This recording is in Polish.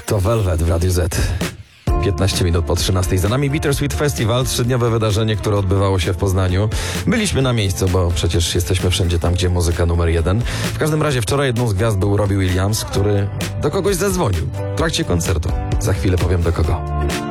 To Velvet w Radiu Z. 15 minut po 13. Za nami Bittersweet Festival, 3-dniowe wydarzenie, które odbywało się w Poznaniu. Byliśmy na miejscu, bo przecież jesteśmy wszędzie tam, gdzie muzyka numer 1. W każdym razie wczoraj jedną z gwiazd był Robbie Williams, który do kogoś zadzwonił w trakcie koncertu. Za chwilę powiem do kogo.